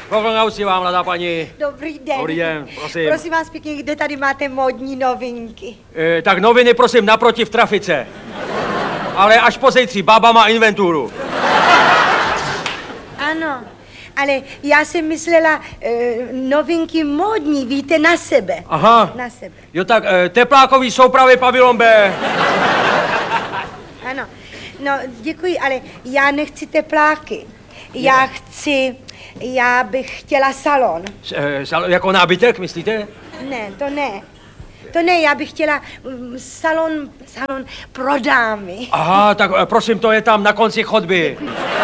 Poklonám si vám, mladá paní. Dobrý den. Dobrý den, prosím. Prosím vás pěkně, kde tady máte módní novinky? Tak noviny, prosím, naproti v trafice. Ale až po zítří, bába má inventuru. Ano, ale já jsem myslela novinky módní, víte, na sebe. Aha. Na sebe. Jo, tak teplákový soupravy pavilon B. Ano, no děkuji, ale já nechci tepláky. Já bych chtěla salon. Jako nábytek, myslíte? Ne, to ne. To ne, já bych chtěla salon pro dámy. Aha, tak prosím, to je tam na konci chodby.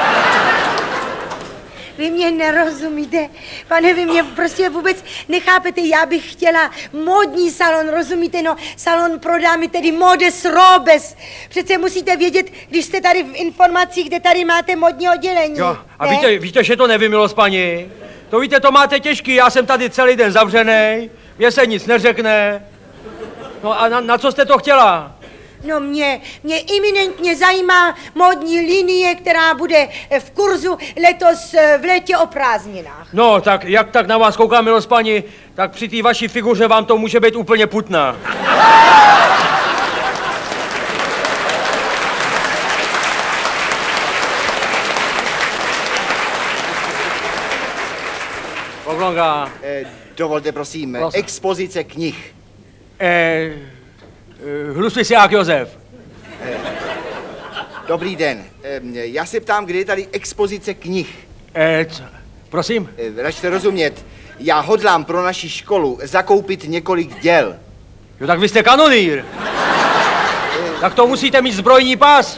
Vy mě nerozumíte, pane, vy mě prostě vůbec nechápete, já bych chtěla módní salon, rozumíte, no, salon pro dámy, tedy modes robes. Přece musíte vědět, když jste tady v informacích, kde tady máte módní oddělení. Jo, a víte, že to nevím, milost paní? To víte, to máte těžký, já jsem tady celý den zavřenej, mně se nic neřekne. No a na co jste to chtěla? No mě eminentně zajímá módní linie, která bude v kurzu letos v létě o prázdninách. No, tak jak tak na vás koukám, milost paní, tak při té vaší figuře vám to může být úplně putná. Poklonka. Dovolte, prosím, expozice knih. Hluslisiák Josef. Dobrý den. Já se ptám, kde je tady expozice knih. Prosím? Račte rozumět, já hodlám pro naši školu zakoupit několik děl. Jo, tak vy jste kanonýr. Tak to musíte mít zbrojní pas.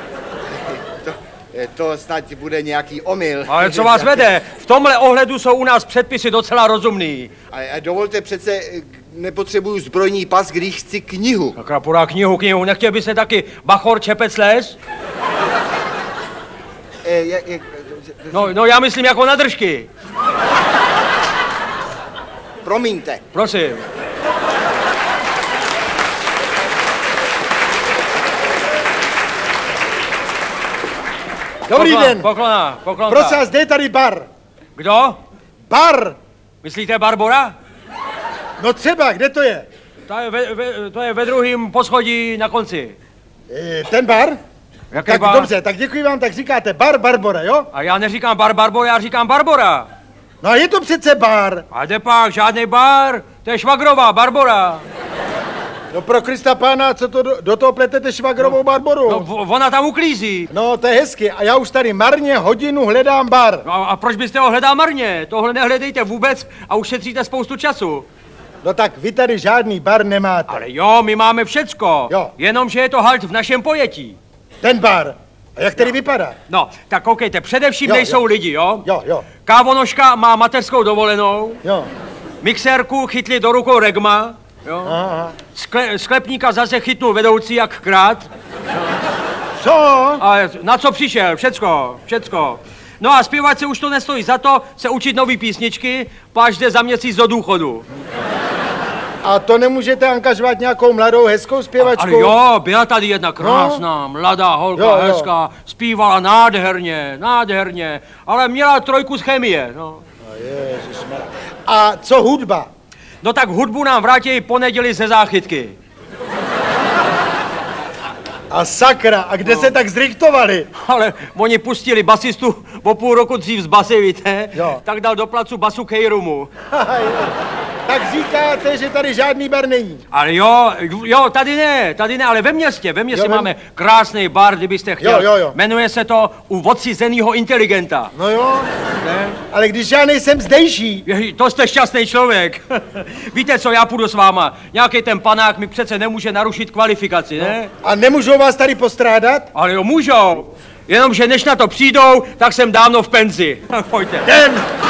To snad bude nějaký omyl. Ale co vás vede? V tomhle ohledu jsou u nás předpisy docela rozumný. A dovolte přece, nepotřebuju zbrojní pas, když chci knihu. Tak podá knihu, nechtěl by se taky bachor čepec les? No, já myslím jako na držky. Promiňte. Prosím. Dobrý den. Poklonka. Prosím vás, kde je tady bar? Kdo? Bar! Myslíte Barbora? No třeba, kde to je? To je ve druhém poschodí na konci. Ten bar? Jaký Tak bar? dobře, tak děkuji vám, tak říkáte bar Barbora, jo? A já neříkám bar Barbora, já říkám Barbora. No a je to přece bar. A jde pak, žádný bar, to je švagrová Barbora. No pro Krista pána, co to do toho pletete švagrovou Barboru? No, ona tam uklízí. No to je hezky a já už tady marně hodinu hledám bar. No, a proč byste ho hledal marně? Tohle nehledejte vůbec a ušetříte spoustu času. No tak vy tady žádný bar nemáte. Ale jo, my máme všecko. Jo. Jenomže je to halt v našem pojetí. Ten bar. A jak tedy vypadá? No, tak koukejte, především Jo, nejsou jo. lidi, jo? Jo. Kávonožka má mateřskou dovolenou, Jo. mixérku chytli do rukou regma, jo? Aha. Sklepníka zase chytnul vedoucí jak krát. Co? A na co přišel? Všecko. No a zpěvat se už to nestojí za to, se učit nový písničky, páč jde za měsíc do důchodu. A to nemůžete angažovat nějakou mladou hezkou zpěvačku? Ale jo, byla tady jedna krásná, mladá holka, Jo. hezká, zpívala nádherně, ale měla 3 z chemie, no. Ježišmarja. A co hudba? No tak hudbu nám vrátí po neděli ze záchytky. A sakra, a kde se tak zrichtovali? Ale oni pustili basistu o půl roku dřív z basy, víte? Jo. Tak dal do placu basu Kejrumu. Tak říkáte, že tady žádný bar není. Ale jo, tady ne, ale ve městě Jo, máme krásný bar, kdybyste chtěl. Jo. Jmenuje se to U odcizenýho inteligenta. No jo, Ne? ale když já nejsem zdejší. To jste šťastný člověk. Víte co, já půjdu s váma. Nějaký ten panák mi přece nemůže narušit kvalifikaci, ne? A nemůžou vás tady postrádat? Ale jo, můžou. Jenomže než na to přijdou, tak jsem dávno v penzi. Pojďte. Jdem!